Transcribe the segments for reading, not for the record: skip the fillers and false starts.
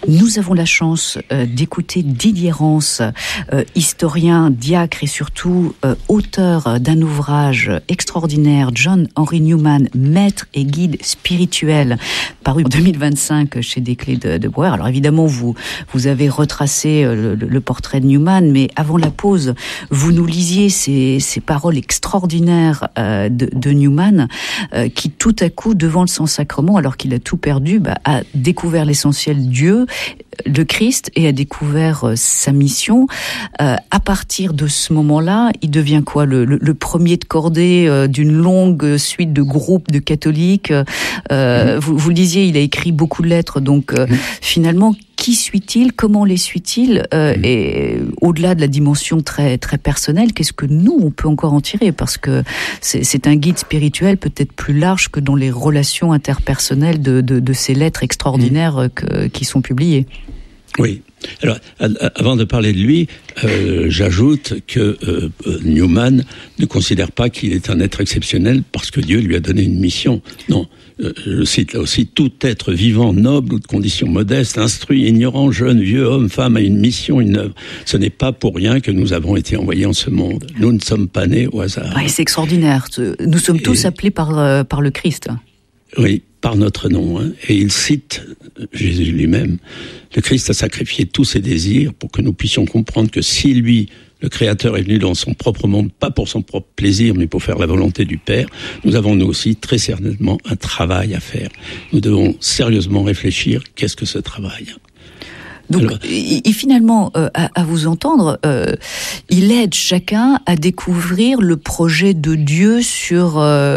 Nous avons la chance d'écouter Didier Rance, historien, diacre et surtout auteur d'un ouvrage extraordinaire, John Henry Newman, maître et guide spirituel, paru en 2025 chez Desclés de Brouwer. Alors évidemment, vous avez retracé le portrait de Newman, mais avant la pause, vous nous lisiez ces paroles extraordinaires de Newman, qui tout à coup, devant le Saint-Sacrement, alors qu'il a tout perdu, a découvert l'essentiel, Dieu, le Christ, et a découvert sa mission. À partir de ce moment-là, il devient quoi, le premier de cordée d'une longue suite de groupes de catholiques. Vous le disiez, il a écrit beaucoup de lettres, donc finalement, qui suit-il? Comment les suit-il? Et au-delà de la dimension très, très personnelle, qu'est-ce que nous, on peut encore en tirer? Parce que c'est un guide spirituel peut-être plus large que dans les relations interpersonnelles de ces lettres extraordinaires qui sont publiées. Oui. Alors, avant de parler de lui, j'ajoute que Newman ne considère pas qu'il est un être exceptionnel parce que Dieu lui a donné une mission. Non. Je cite là aussi, tout être vivant, noble ou de condition modeste, instruit, ignorant, jeune, vieux, homme, femme, a une mission, une œuvre. Ce n'est pas pour rien que nous avons été envoyés en ce monde. Nous ne sommes pas nés au hasard. Oui, c'est extraordinaire. Nous sommes tous appelés par le Christ. Oui, par notre nom. Et il cite Jésus lui-même. Le Christ a sacrifié tous ses désirs pour que nous puissions comprendre que si lui, le Créateur, est venu dans son propre monde, pas pour son propre plaisir, mais pour faire la volonté du Père, nous avons nous aussi très certainement un travail à faire. Nous devons sérieusement réfléchir, qu'est-ce que ce travail ? Donc, finalement, à vous entendre, il aide chacun à découvrir le projet de Dieu sur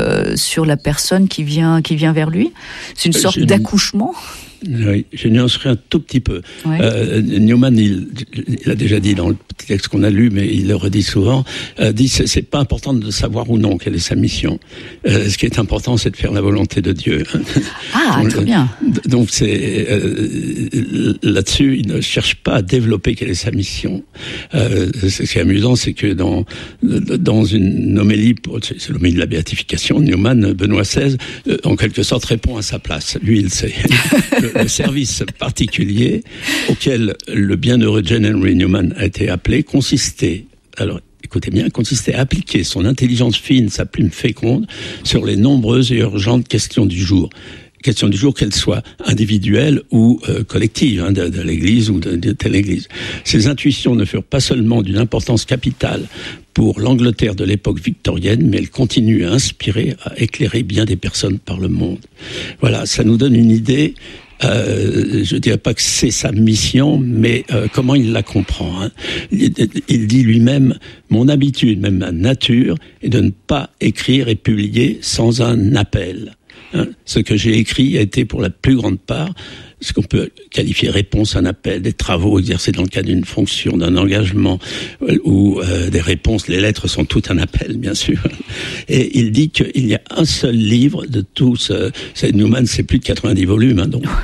la personne qui vient vers lui. C'est une sorte d'accouchement. Oui, je nuancerai un tout petit peu. Ouais. Newman, il a déjà dit dans le petit texte qu'on a lu, mais il le redit souvent, dit c'est pas important de savoir ou non quelle est sa mission. Ce qui est important, c'est de faire la volonté de Dieu. Ah, très bien. Donc c'est là-dessus, il ne cherche pas à développer quelle est sa mission. Ce qui est amusant, c'est que dans une homélie, c'est l'homélie de la béatification, Newman, Benoît XVI, en quelque sorte répond à sa place. Lui, il sait. Le service particulier auquel le bienheureux John Henry Newman a été appelé consistait, alors écoutez bien, à appliquer son intelligence fine, sa plume féconde, sur les nombreuses et urgentes questions du jour. Questions du jour, qu'elles soient individuelles ou collectives, de l'Église ou de telle Église. Ces intuitions ne furent pas seulement d'une importance capitale pour l'Angleterre de l'époque victorienne, mais elles continuent à inspirer, à éclairer bien des personnes par le monde. Voilà, ça nous donne une idée. Je dirais pas que c'est sa mission, mais comment il la comprend. Il dit lui-même, mon habitude, même ma nature, est de ne pas écrire et publier sans un appel. Ce que j'ai écrit a été pour la plus grande part ce qu'on peut qualifier réponse à un appel, des travaux exercés dans le cadre d'une fonction, d'un engagement, ou des réponses. Les lettres sont tout un appel, bien sûr. Et il dit qu'il y a un seul livre de tous. Newman, c'est plus de 90 volumes, donc